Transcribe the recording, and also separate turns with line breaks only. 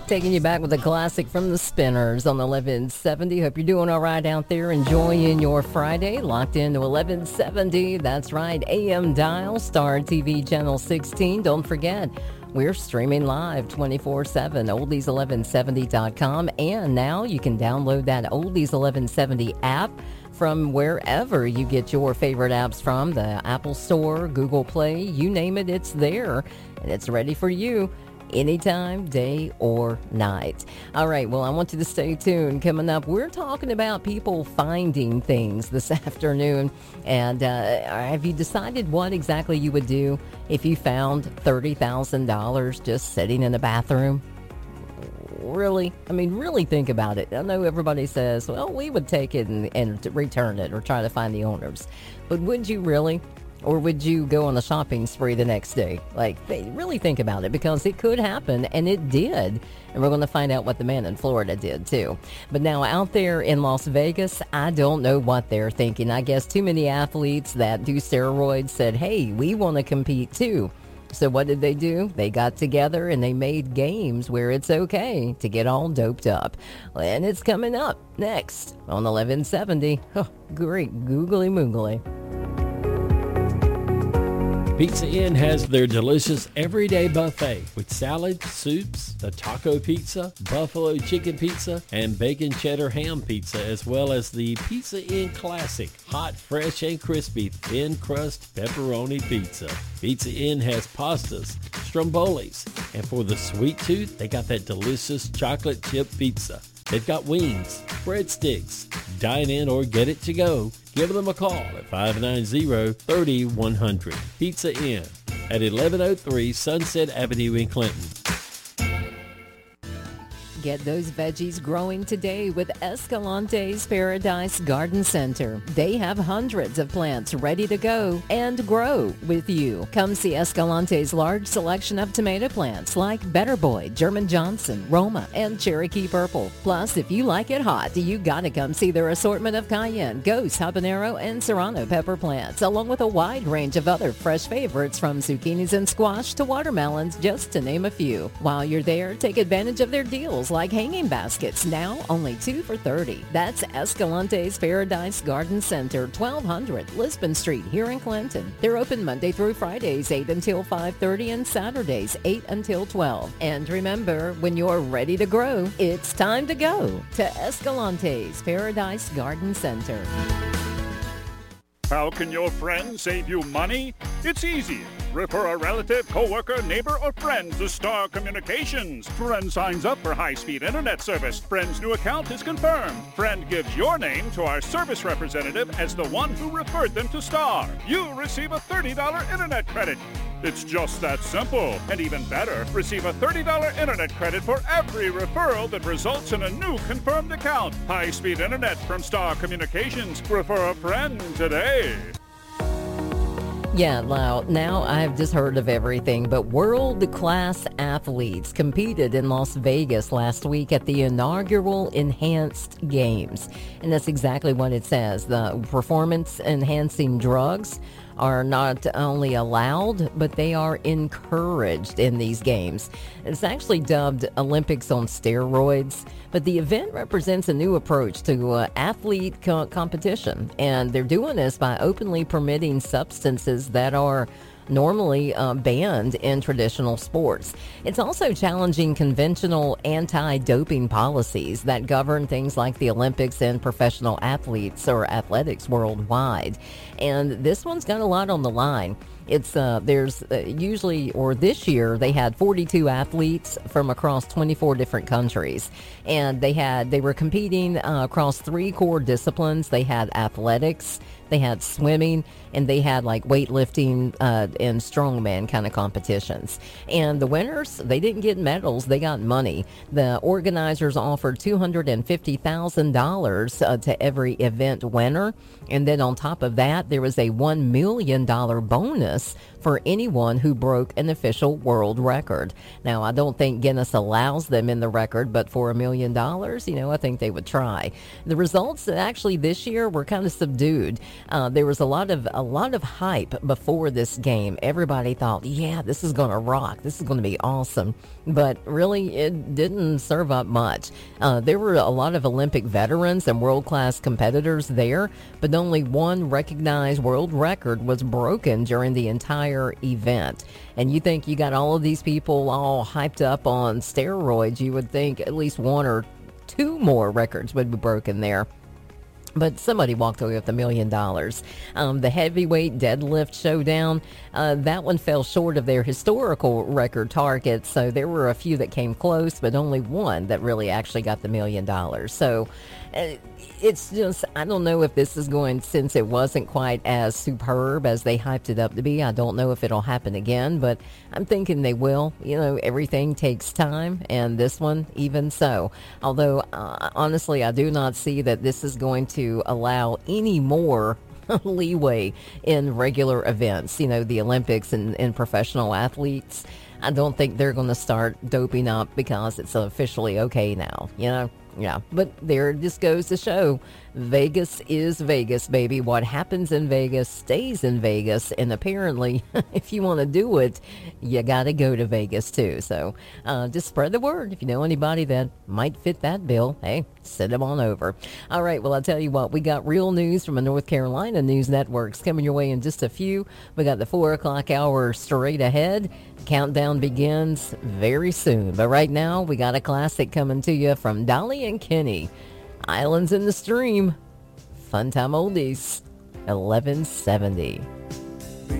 Taking you back with a classic from the Spinners on 1170. Hope you're doing all right out there, enjoying your Friday. Locked into 1170. That's right, AM dial, Star TV channel 16. Don't forget, we're streaming live 24/7, oldies1170.com. And now you can download that Oldies 1170 app from wherever you get your favorite apps from, the Apple Store, Google Play, you name it, it's there. And it's ready for you. Anytime, day or night. All right, well, I want you to stay tuned. Coming up, we're talking about people finding things this afternoon. And have you decided what exactly you would do if you found $30,000 just sitting in a bathroom? Really? I mean, really think about it. I know everybody says, well, we would take it and return it or try to find the owners. But would you really? Or would you go on a shopping spree the next day? Like, really think about it, because it could happen, and it did. And we're going to find out what the man in Florida did, too. But now out there in Las Vegas, I don't know what they're thinking. I guess too many athletes that do steroids said, hey, we want to compete, too. So what did they do? They got together and they made games where it's okay to get all doped up. And it's coming up next on 1170. Oh, great googly moogly.
Pizza Inn has their delicious everyday buffet with salads, soups, the taco pizza, buffalo chicken pizza, and bacon cheddar ham pizza, as well as the Pizza Inn Classic, hot, fresh, and crispy, thin crust pepperoni pizza. Pizza Inn has pastas, strombolis, and for the sweet tooth, they got that delicious chocolate chip pizza. They've got wings, breadsticks. Dine in or get it to go. Give them a call at 590-3100. Pizza Inn at 1103 Sunset Avenue in Clinton.
Get those veggies growing today with Escalante's Paradise Garden Center. They have hundreds of plants ready to go and grow with you. Come see Escalante's large selection of tomato plants like Better Boy, German Johnson, Roma, and Cherokee Purple. Plus, if you like it hot, you gotta come see their assortment of cayenne, ghost, habanero, and serrano pepper plants, along with a wide range of other fresh favorites from zucchinis and squash to watermelons, just to name a few. While you're there, take advantage of their deals like hanging baskets, now only 2 for $30. That's Escalante's Paradise Garden Center, 1200 Lisbon Street here in Clinton. They're open Monday through Fridays, 8 until 5:30, and Saturdays, 8 until 12. And remember, when you're ready to grow, it's time to go to Escalante's Paradise Garden Center.
How can your friend save you money? It's easy. Refer a relative, coworker, neighbor, or friend to Star Communications. Friend signs up for high-speed internet service. Friend's new account is confirmed. Friend gives your name to our service representative as the one who referred them to Star. You receive a $30 internet credit. It's just that simple. And even better, receive a $30 internet credit for every referral that results in a new confirmed account. High-speed internet from Star Communications. Refer a friend today.
Yeah, now I've just heard of everything, but world-class athletes competed in Las Vegas last week at the inaugural Enhanced Games. And that's exactly what it says. The performance-enhancing drugs are not only allowed, but they are encouraged in these games. It's actually dubbed Olympics on steroids, but the event represents a new approach to athlete competition, and they're doing this by openly permitting substances that are normally banned in traditional sports. It's also challenging conventional anti-doping policies that govern things like the Olympics and professional athletes or athletics worldwide. And this one's got a lot on the line. It's there's usually, or this year, they had 42 athletes from across 24 different countries, and they were competing across 3 core disciplines. They had athletics, they had swimming, and they had like weightlifting and strongman kind of competitions. And the winners, they didn't get medals, they got money. The organizers offered $250,000 to every event winner, and then on top of that, there was a $1 million bonus Guinness for anyone who broke an official world record. Now, I don't think Guinness allows them in the record, but for $1 million, I think they would try. The results actually this year were kind of subdued. There was a lot of hype before this game. Everybody thought, yeah, this is going to rock. This is going to be awesome. But really, it didn't serve up much. There were a lot of Olympic veterans and world-class competitors there, but only one recognized world record was broken during the entire event. And you think you got all of these people all hyped up on steroids, you would think at least one or two more records would be broken there. But somebody walked away with $1 million. The heavyweight deadlift showdown, that one fell short of their historical record target. So there were a few that came close, but only one that really actually got the $1 million. So it's just, I don't know if this is going, since it wasn't quite as superb as they hyped it up to be, I don't know if it'll happen again, but I'm thinking they will. Everything takes time, and this one even so. Although, honestly, I do not see that this is going to allow any more leeway in regular events, the Olympics and professional athletes. I don't think they're going to start doping up because it's officially okay now, Yeah, but there it just goes to show Vegas is Vegas, baby. What happens in Vegas stays in Vegas. And apparently, if you want to do it, you got to go to Vegas, too. So just spread the word. If you know anybody that might fit that bill, hey, send them on over. All right, well, I'll tell you what. We got real news from the North Carolina news networks coming your way in just a few. We got the 4 o'clock hour straight ahead. Countdown begins very soon. But right now, we got a classic coming to you from Dolly and Kenny. Islands in the Stream. Fun time oldies. 1170.